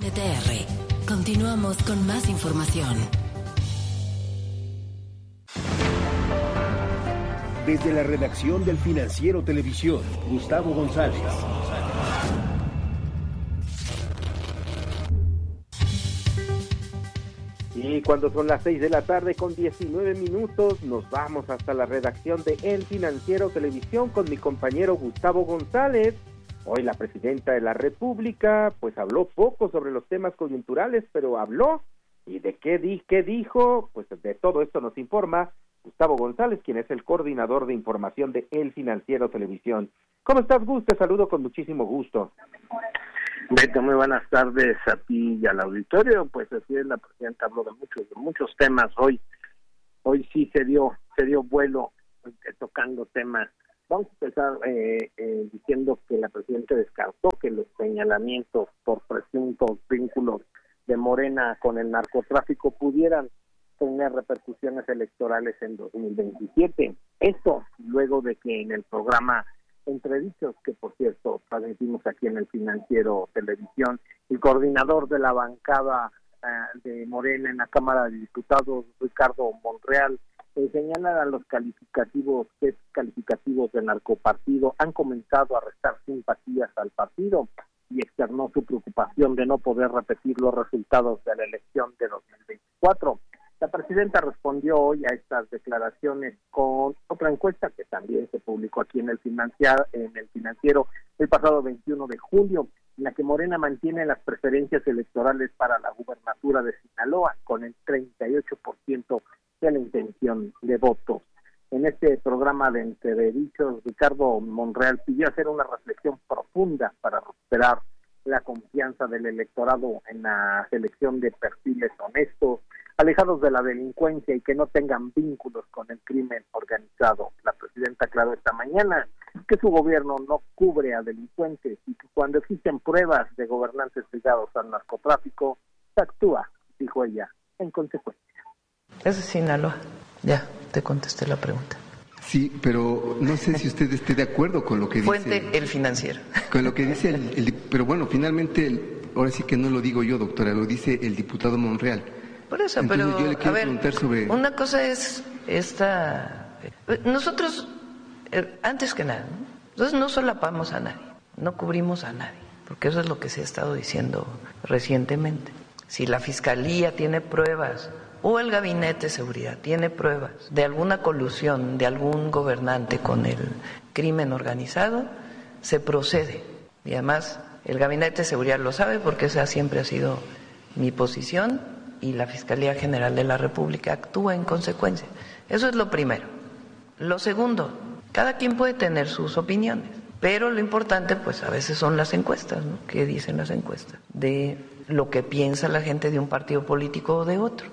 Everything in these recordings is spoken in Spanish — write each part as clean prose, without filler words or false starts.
NTR. Continuamos con más información. Desde la redacción del Financiero Televisión, Gustavo González. Y cuando son las 6 de la tarde con 19 minutos, nos vamos hasta la redacción de El Financiero Televisión con mi compañero Gustavo González. Hoy la presidenta de la República, pues habló poco sobre los temas coyunturales, pero habló. ¿Y de qué dijo? Pues de todo esto nos informa Gustavo González, quien es el coordinador de información de El Financiero Televisión. ¿Cómo estás, Gus? Te saludo con muchísimo gusto. Beto, muy buenas tardes a ti y al auditorio. Pues así es, la presidenta habló de muchos temas hoy. Hoy sí se dio vuelo tocando temas. Vamos a empezar diciendo que la presidenta descartó que los señalamientos por presuntos vínculos de Morena con el narcotráfico pudieran tener repercusiones electorales en 2027. Esto luego de que en el programa Entredichos, que por cierto transmitimos aquí en El Financiero Televisión, el coordinador de la bancada de Morena en la Cámara de Diputados, Ricardo Monreal, señala a los calificativos de narcopartido han comenzado a restar simpatías al partido y externó su preocupación de no poder repetir los resultados de la elección de 2024. La presidenta respondió hoy a estas declaraciones con otra encuesta que también se publicó aquí en el Financiero el pasado 21 de julio, en la que Morena mantiene las preferencias electorales para la gubernatura de Sinaloa con el 38% de la intención de voto. En este programa de Entredichos, Ricardo Monreal pidió hacer una reflexión profunda para recuperar la confianza del electorado en la selección de perfiles honestos, alejados de la delincuencia y que no tengan vínculos con el crimen organizado. La presidenta aclaró esta mañana que su gobierno no cubre a delincuentes y que cuando existen pruebas de gobernantes ligados al narcotráfico, se actúa, dijo ella, en consecuencia. Eso es Sinaloa. Ya, te contesté la pregunta. Sí, pero no sé si usted esté de acuerdo con lo que Fuente dice... El Financiero. Con lo que dice pero bueno, finalmente, ahora sí que no lo digo yo, doctora, lo dice el diputado Monreal. Por eso, entonces, pero, yo le quiero preguntar sobre... una cosa es esta... Nosotros, antes que nada, nosotros no solapamos a nadie, no cubrimos a nadie, porque eso es lo que se ha estado diciendo recientemente. Si la Fiscalía tiene pruebas o el Gabinete de Seguridad tiene pruebas de alguna colusión de algún gobernante con el crimen organizado, se procede. Y además el Gabinete de Seguridad lo sabe porque esa siempre ha sido mi posición y la Fiscalía General de la República actúa en consecuencia. Eso es lo primero. Lo segundo, cada quien puede tener sus opiniones, pero lo importante pues a veces son las encuestas, ¿no? ¿Qué dicen las encuestas? De lo que piensa la gente de un partido político o de otro.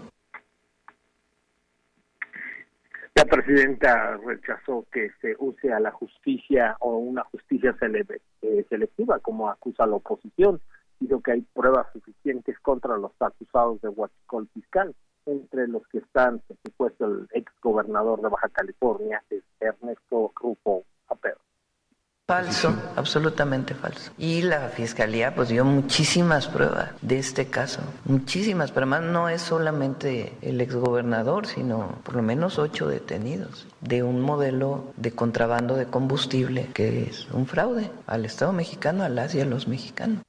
La presidenta rechazó que se use a la justicia o una justicia selectiva, como acusa la oposición. Dijo que hay pruebas suficientes contra los acusados de huachicol fiscal, entre los que están, por supuesto, el ex gobernador de Baja California, Ernesto Rufo Apero. Falso, absolutamente falso. Y la Fiscalía pues dio muchísimas pruebas de este caso, muchísimas, pero además no es solamente el exgobernador, sino por lo menos 8 detenidos de un modelo de contrabando de combustible que es un fraude al Estado mexicano, a las y a los mexicanos.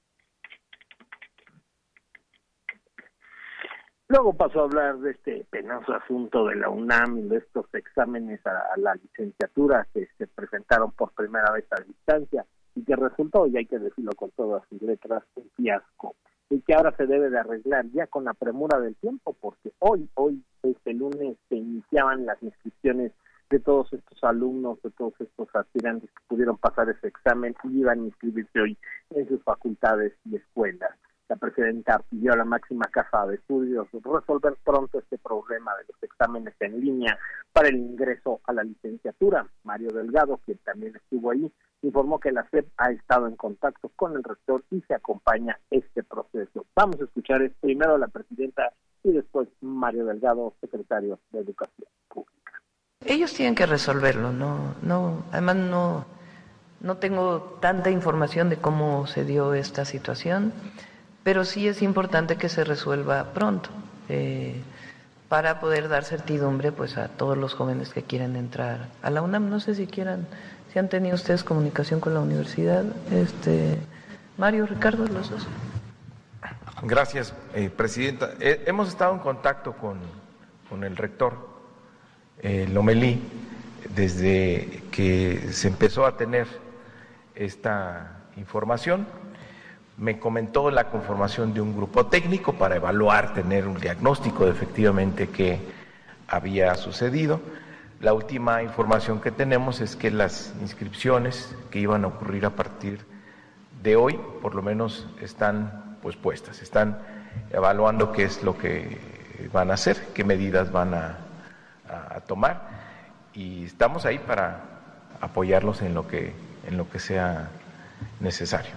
Luego pasó a hablar de este penoso asunto de la UNAM y de estos exámenes a la licenciatura que se presentaron por primera vez a distancia y que resultó, y hay que decirlo con todas sus letras, un fiasco. Y que ahora se debe de arreglar ya con la premura del tiempo, porque hoy, este lunes, se iniciaban las inscripciones de todos estos alumnos, de todos estos aspirantes que pudieron pasar ese examen y iban a inscribirse hoy en sus facultades y escuelas. La presidenta pidió a la máxima casa de estudios resolver pronto este problema de los exámenes en línea para el ingreso a la licenciatura. Mario Delgado, quien también estuvo ahí, informó que la SEP ha estado en contacto con el rector y se acompaña este proceso. Vamos a escuchar primero a la presidenta y después Mario Delgado, secretario de Educación Pública. Ellos tienen que resolverlo, además no tengo tanta información de cómo se dio esta situación. pero sí es importante que se resuelva pronto, para poder dar certidumbre pues a todos los jóvenes que quieren entrar a la UNAM. No sé si han tenido ustedes comunicación con la universidad, Mario, Ricardo, los dos. Gracias, presidenta. Hemos estado en contacto con el rector Lomelí desde que se empezó a tener esta información. Me comentó la conformación de un grupo técnico para evaluar, tener un diagnóstico de efectivamente qué había sucedido. La última información que tenemos es que las inscripciones que iban a ocurrir a partir de hoy, por lo menos, están pues puestas. Están evaluando qué es lo que van a hacer, qué medidas van a tomar, y estamos ahí para apoyarlos en lo que sea necesario.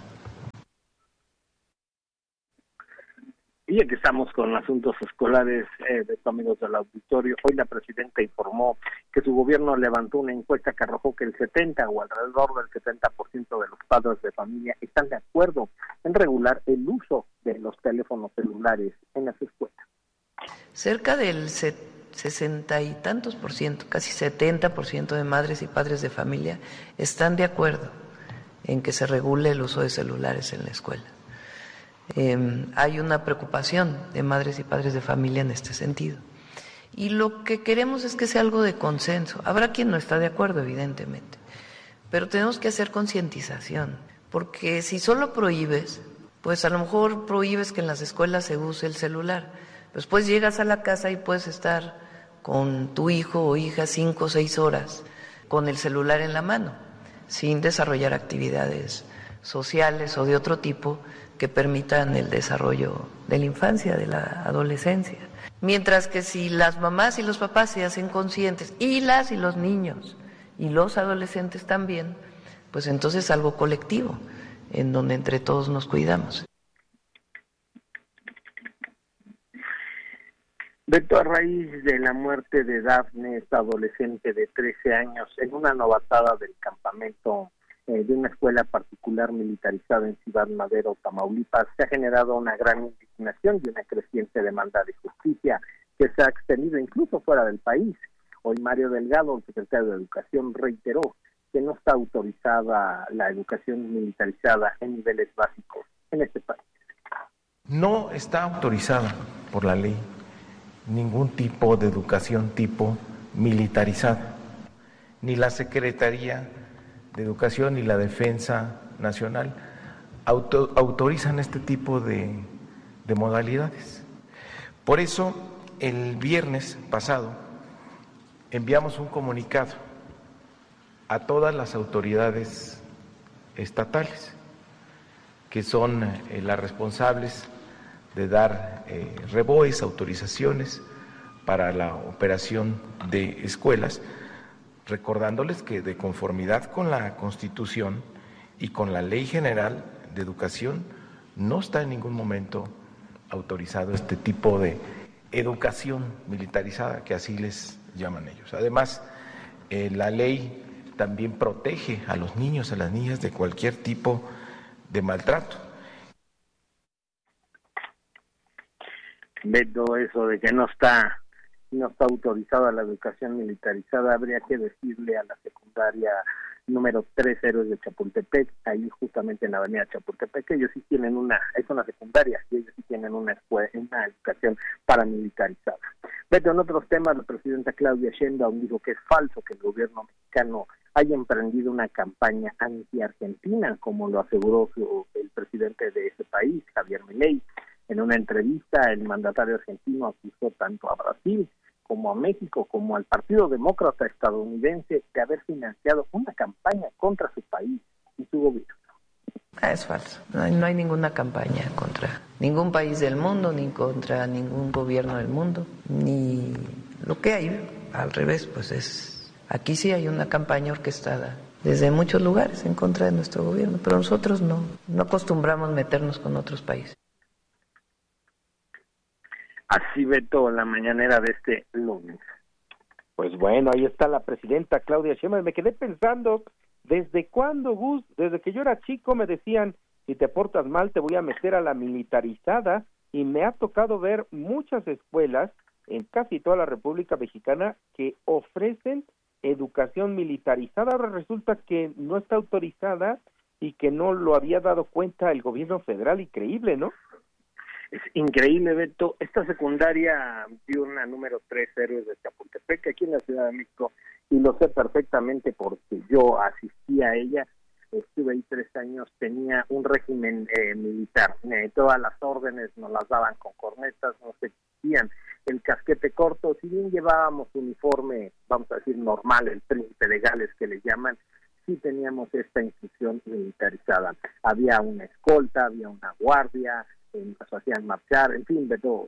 Y ya que estamos con asuntos escolares, de amigos del auditorio, hoy la presidenta informó que su gobierno levantó una encuesta que arrojó que el 70 o alrededor del 70% de los padres de familia están de acuerdo en regular el uso de los teléfonos celulares en las escuelas. Cerca del 60 y tantos por ciento, casi 70% de madres y padres de familia están de acuerdo en que se regule el uso de celulares en la escuela. Hay una preocupación de madres y padres de familia en este sentido. Y lo que queremos es que sea algo de consenso. Habrá quien no está de acuerdo, evidentemente, pero tenemos que hacer concientización, porque si solo prohíbes, pues a lo mejor prohíbes que en las escuelas se use el celular. Después llegas a la casa y puedes estar con tu hijo o hija 5 o 6 horas con el celular en la mano, sin desarrollar actividades sociales o de otro tipo que permitan el desarrollo de la infancia, de la adolescencia. Mientras que si las mamás y los papás se hacen conscientes, y los niños y los adolescentes también, pues entonces es algo colectivo, en donde entre todos nos cuidamos. Beto, a raíz de la muerte de Dafne, esta adolescente de 13 años, en una novatada del campamento de una escuela particular militarizada en Ciudad Madero, Tamaulipas, se ha generado una gran indignación y una creciente demanda de justicia que se ha extendido incluso fuera del país. Hoy Mario Delgado, el secretario de Educación, reiteró que no está autorizada la educación militarizada en niveles básicos en este país. No está autorizada por la ley ningún tipo de educación tipo militarizada, ni la Secretaría de Educación ni la Defensa Nacional autorizan este tipo de modalidades. Por eso, el viernes pasado enviamos un comunicado a todas las autoridades estatales, que son las responsables de dar reboes, autorizaciones para la operación de escuelas, recordándoles que de conformidad con la Constitución y con la Ley General de Educación no está en ningún momento autorizado este tipo de educación militarizada, que así les llaman ellos. Además, la ley también protege a los niños, a las niñas de cualquier tipo de maltrato. Beto, eso de que no está autorizada la educación militarizada, habría que decirle a la secundaria número 3 Héroes de Chapultepec, ahí justamente en la avenida Chapultepec, ellos sí tienen es una secundaria, y ellos sí tienen una educación paramilitarizada. Beto, en otros temas, la presidenta Claudia Sheinbaum dijo que es falso que el gobierno mexicano haya emprendido una campaña anti-argentina, como lo aseguró el presidente de ese país, Javier Milei. En una entrevista, el mandatario argentino acusó tanto a Brasil como a México, como al Partido Demócrata estadounidense, de haber financiado una campaña contra su país y su gobierno. Es falso. No hay ninguna campaña contra ningún país del mundo, ni contra ningún gobierno del mundo, ni lo que hay. Al revés, pues aquí sí hay una campaña orquestada desde muchos lugares en contra de nuestro gobierno, pero nosotros no acostumbramos meternos con otros países. Así, Beto, la mañanera de este lunes. Pues bueno, ahí está la presidenta Claudia Sheinbaum. Me quedé pensando, ¿desde cuándo, Gus? Desde que yo era chico me decían, si te portas mal te voy a meter a la militarizada, y me ha tocado ver muchas escuelas en casi toda la República Mexicana que ofrecen educación militarizada. Ahora resulta que no está autorizada y que no lo había dado cuenta el gobierno federal. Increíble, ¿no? Es increíble, Beto. Esta secundaria diurna número 3, Héroes de Chapultepec, aquí en la Ciudad de México, y lo sé perfectamente porque yo asistí a ella, estuve ahí 3 años, tenía un régimen militar. Todas las órdenes nos las daban con cornetas, nos exigían el casquete corto, si bien llevábamos uniforme, vamos a decir normal, el príncipe de Gales que le llaman, sí teníamos esta instrucción militarizada. Había una escolta, había una guardia, nos hacían marchar, en fin, de todo.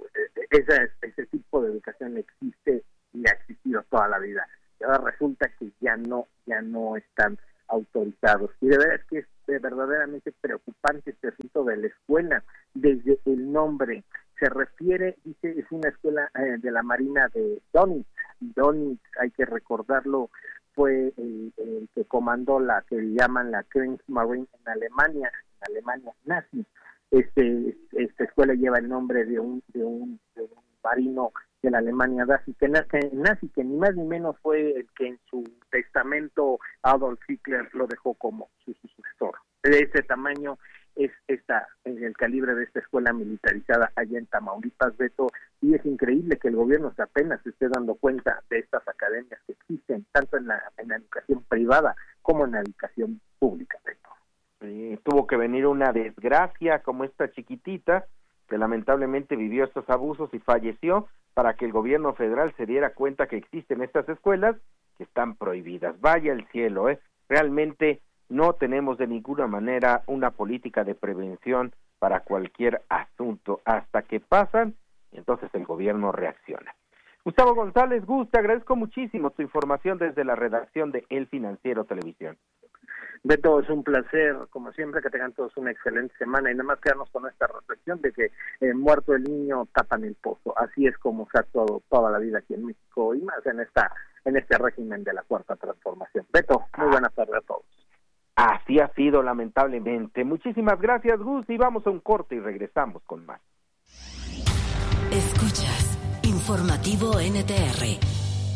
Ese tipo de educación existe y ha existido toda la vida. Y ahora resulta que ya no están autorizados. Y de verdad es que es verdaderamente preocupante este asunto de la escuela. Desde el nombre se refiere, dice, es una escuela de la Marina de Donitz. Donitz, hay que recordarlo, fue el que comandó la que llaman la Kriegsmarine en Alemania nazi. Esta escuela lleva el nombre de un marino de la Alemania nazi, que ni más ni menos fue el que en su testamento Adolf Hitler lo dejó como su sucesor. De ese tamaño es el calibre de esta escuela militarizada allá en Tamaulipas, Beto, y es increíble que el gobierno apenas se esté dando cuenta de estas academias que existen, tanto en la educación privada como en la educación pública, Beto. Tuvo que venir una desgracia como esta chiquitita que lamentablemente vivió estos abusos y falleció para que el gobierno federal se diera cuenta que existen estas escuelas que están prohibidas. Vaya el cielo, realmente no tenemos de ninguna manera una política de prevención para cualquier asunto hasta que pasan, y entonces el gobierno reacciona. Gustavo González, te agradezco muchísimo tu información desde la redacción de El Financiero Televisión. Beto, es un placer, como siempre, que tengan todos una excelente semana, y nada más quedarnos con esta reflexión de que muerto el niño tapan el pozo. Así es como se ha actuado toda la vida aquí en México, y más en este régimen de la Cuarta Transformación. Beto, muy buenas tardes a todos. Así ha sido, lamentablemente. Muchísimas gracias, Gus, y vamos a un corte y regresamos con más. Escuchas Informativo NTR.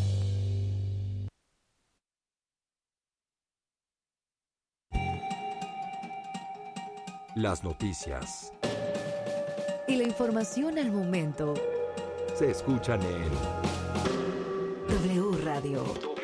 Las noticias y la información al momento se escuchan en W Radio.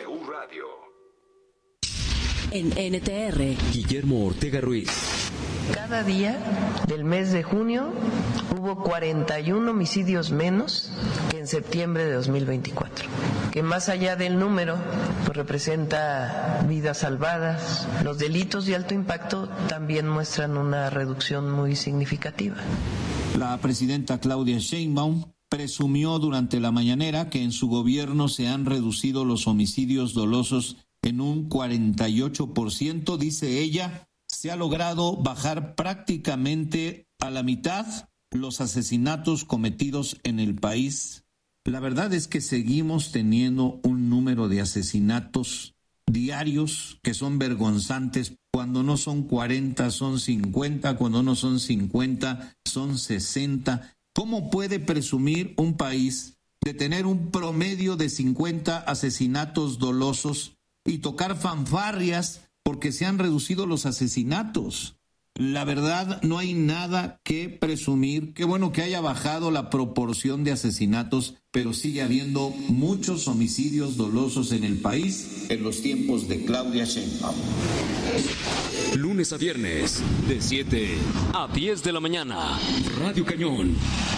En NTR, Guillermo Ortega Ruiz. Cada día del mes de junio hubo 41 homicidios menos que en septiembre de 2024, que más allá del número pues representa vidas salvadas. Los delitos de alto impacto también muestran una reducción muy significativa. La presidenta Claudia Sheinbaum presumió durante la mañanera que en su gobierno se han reducido los homicidios dolosos en un 48%, dice ella. Se ha logrado bajar prácticamente a la mitad los asesinatos cometidos en el país. La verdad es que seguimos teniendo un número de asesinatos diarios que son vergonzantes. Cuando no son 40, son 50, cuando no son 50, son 60. ¿Cómo puede presumir un país de tener un promedio de 50 asesinatos dolosos y tocar fanfarrias porque se han reducido los asesinatos? La verdad, no hay nada que presumir. Qué bueno que haya bajado la proporción de asesinatos, pero sigue habiendo muchos homicidios dolosos en el país en los tiempos de Claudia Sheinbaum. Lunes a viernes, de 7 a 10 de la mañana. Radio Cañón.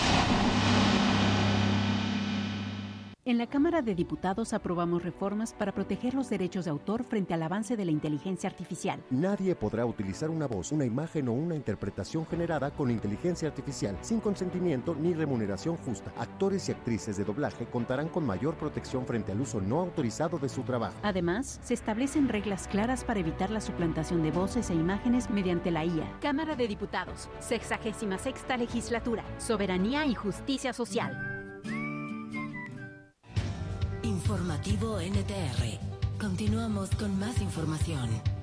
En la Cámara de Diputados aprobamos reformas para proteger los derechos de autor frente al avance de la inteligencia artificial. Nadie podrá utilizar una voz, una imagen o una interpretación generada con inteligencia artificial sin consentimiento ni remuneración justa. Actores y actrices de doblaje contarán con mayor protección frente al uso no autorizado de su trabajo. Además, se establecen reglas claras para evitar la suplantación de voces e imágenes mediante la IA. Cámara de Diputados, 66ª Legislatura, Soberanía y Justicia Social. Informativo NTR. Continuamos con más información.